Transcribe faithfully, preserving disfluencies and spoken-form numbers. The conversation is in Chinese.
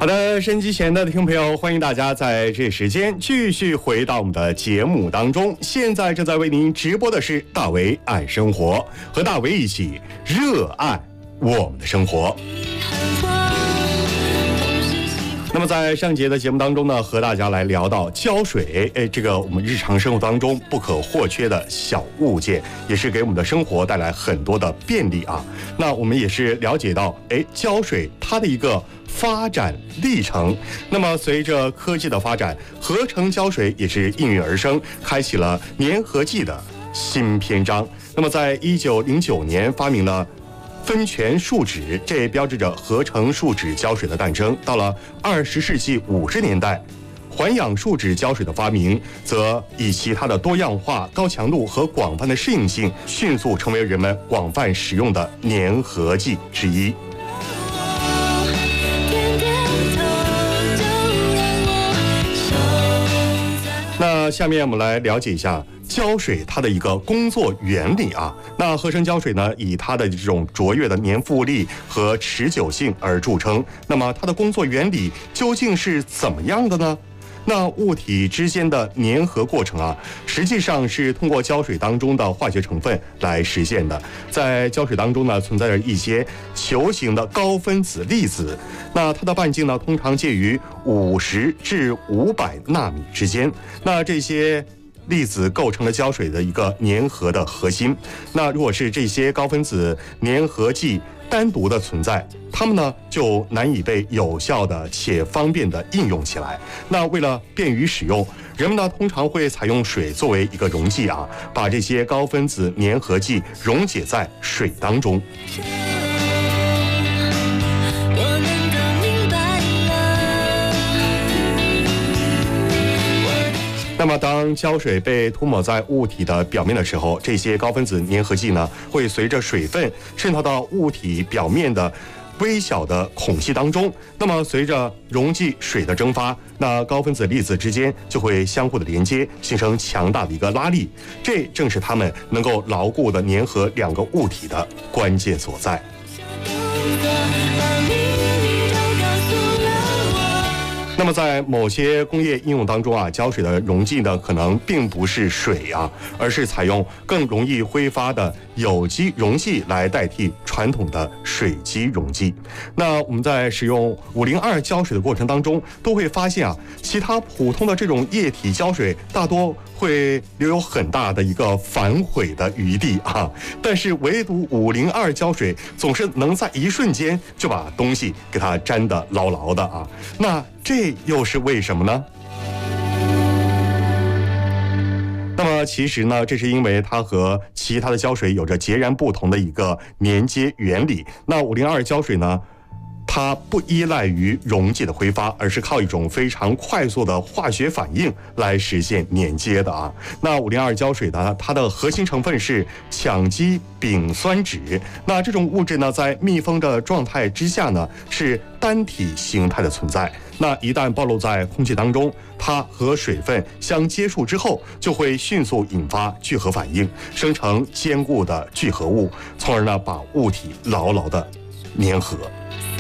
好的，收音机前的听众朋友，欢迎大家在这时间继续回到我们的节目当中。现在正在为您直播的是大为爱生活，和大为一起热爱我们的生活。那么在上节的节目当中呢，和大家来聊到胶水，哎，这个我们日常生活当中不可或缺的小物件，也是给我们的生活带来很多的便利啊。那我们也是了解到，哎，胶水它的一个发展历程。那么随着科技的发展，合成胶水也是应运而生，开启了粘合剂的新篇章。那么在一九零九年发明了酚醛树脂，这也标志着合成树脂胶水的诞生。到了二十世纪五十年代，环氧树脂胶水的发明，则以其它的多样化、高强度和广泛的适应性，迅速成为人们广泛使用的粘合剂之一。那下面我们来了解一下胶水它的一个工作原理啊。那合成胶水呢，以它的这种卓越的粘附力和持久性而著称。那么它的工作原理究竟是怎么样的呢？那物体之间的粘合过程啊，实际上是通过胶水当中的化学成分来实现的。在胶水当中呢，存在着一些球形的高分子粒子，那它的半径呢，通常介于五十至五百纳米之间。那这些粒子构成了胶水的一个粘合的核心。那如果是这些高分子粘合剂单独的存在，它们呢就难以被有效的且方便的应用起来。那为了便于使用，人们呢通常会采用水作为一个溶剂啊，把这些高分子粘合剂溶解在水当中。那么当胶水被涂抹在物体的表面的时候，这些高分子粘合剂呢会随着水分渗透到物体表面的微小的孔隙当中。那么随着溶剂水的蒸发，那高分子粒子之间就会相互的连接，形成强大的一个拉力，这正是它们能够牢固的粘合两个物体的关键所在。那么在某些工业应用当中啊，胶水的溶剂呢可能并不是水啊，而是采用更容易挥发的有机溶剂来代替传统的水基溶剂。那我们在使用五零二胶水的过程当中，都会发现啊，其他普通的这种液体胶水大多会留有很大的一个反悔的余地啊，但是唯独五零二胶水总是能在一瞬间就把东西给它粘得牢牢的啊。那这又是为什么呢？那么其实呢，这是因为它和其他的胶水有着截然不同的一个粘接原理。那五零二胶水呢，它不依赖于溶剂的挥发，而是靠一种非常快速的化学反应来实现粘接的啊。那五零二胶水呢，它的核心成分是羟基丙酸酯。那这种物质呢，在密封的状态之下呢，是单体形态的存在。那一旦暴露在空气当中，它和水分相接触之后，就会迅速引发聚合反应，生成坚固的聚合物，从而呢把物体牢牢的粘合。